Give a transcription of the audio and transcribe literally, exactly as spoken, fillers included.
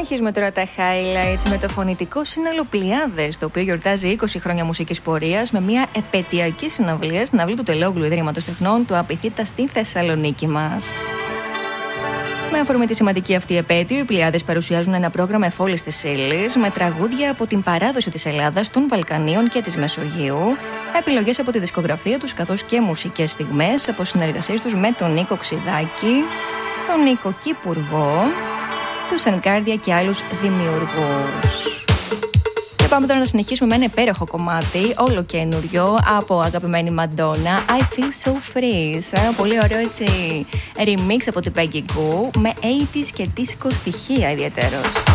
Συνεχίζουμε τώρα τα highlights με το φωνητικό σύνολο Πλιάδες, το οποίο γιορτάζει είκοσι χρόνια μουσικής πορείας με μια επαιτειακή συναυλία στην αυλή του Τελόγλου Ιδρύματος Τεχνών του Απιθύτα στην Θεσσαλονίκη μας. Με αφορμή τη σημαντική αυτή επέτειο, οι Πλιάδες παρουσιάζουν ένα πρόγραμμα εφόλης της ύλης με τραγούδια από την παράδοση της Ελλάδας, των Βαλκανίων και της Μεσογείου, επιλογές από τη δισκογραφία τους καθώς και μουσικές στιγμές από συνεργασίες τους με τον Νίκο Ξιδάκη, τον Νίκο Κυπουργό, τους Ενκάρδια και άλλους δημιουργούς. Και πάμε τώρα να συνεχίσουμε με ένα υπέροχο κομμάτι, όλο καινούριο, από αγαπημένη Μαντόνα, I Feel So Free. Ένα πολύ ωραίο έτσι remix από την Peggy Gou με ογδόντα και disco στοιχεία ιδιαίτερος.